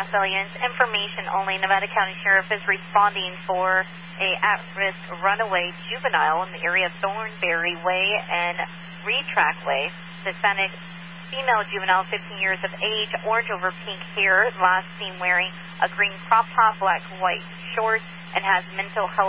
Aliens. Information only. Nevada County Sheriff is responding for a at-risk runaway juvenile in the area of Thornberry Way and Retrack Way. Hispanic female juvenile, 15 years of age, orange over pink hair, last seen wearing a green crop top, black white shorts, and has mental health